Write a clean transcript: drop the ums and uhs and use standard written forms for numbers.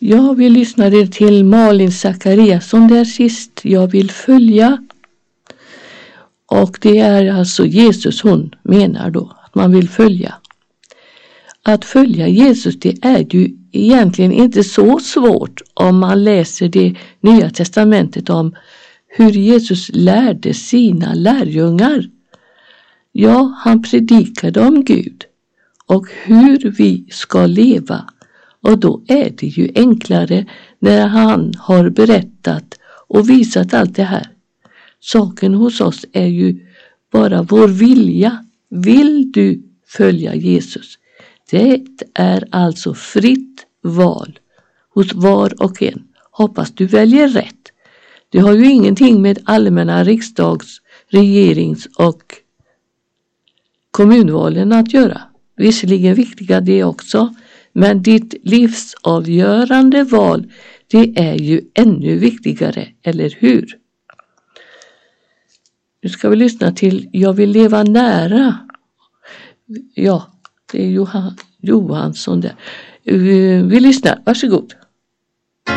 Ja, vi lyssnade till Malin Zachariasson där sist. Jag vill följa. Och det är alltså Jesus hon menar då, att man vill följa. Att följa Jesus, det är ju egentligen inte så svårt om man läser det Nya testamentet om hur Jesus lärde sina lärjungar. Ja, han predikade om Gud och hur vi ska leva. Och då är det ju enklare när han har berättat och visat allt det här. Saken hos oss är ju bara vår vilja. Vill du följa Jesus? Det är alltså fritt val hos var och en. Hoppas du väljer rätt. Det har ju ingenting med allmänna riksdags-, regerings- och kommunvalen att göra. Visserligen viktiga det också, men ditt livsavgörande val, det är ju ännu viktigare, eller hur? Nu ska vi lyssna till Jag vill leva nära. Ja, det är Johansson där. Vi lyssnar, varsågod.